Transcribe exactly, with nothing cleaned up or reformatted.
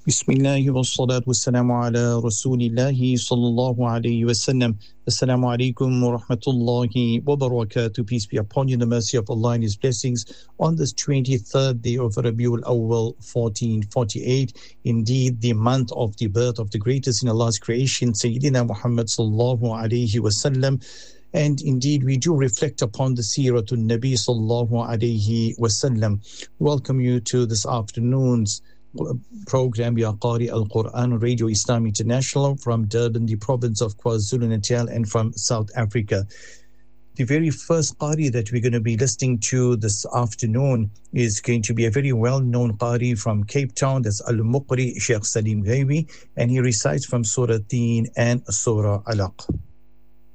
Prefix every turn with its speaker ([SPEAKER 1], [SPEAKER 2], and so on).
[SPEAKER 1] Bismillahi wa salatu wa salamu ala rasulillahi sallallahu alayhi wa sallam. Assalamu alaikum wa rahmatullahi wa barakatuh. Peace be upon you, the mercy of Allah and His blessings on this twenty-third day of Rabiul Awwal fourteen forty-eight. Indeed, the month of the birth of the greatest in Allah's creation, Sayyidina Muhammad sallallahu alayhi wa sallam. And indeed, we do reflect upon the Siratul Nabi sallallahu alayhi wa sallam. Welcome you to this afternoon's program, Ya Qari Al-Quran, Radio Islam International from Durban, the province of KwaZulu-Natal, and from South Africa. The very first Qari that we're going to be listening to this afternoon is going to be a very well-known Qari from Cape Town. That's Al-Muqri Sheikh Salim Ghaibi, and he recites from Surah Teen and Surah Alaq.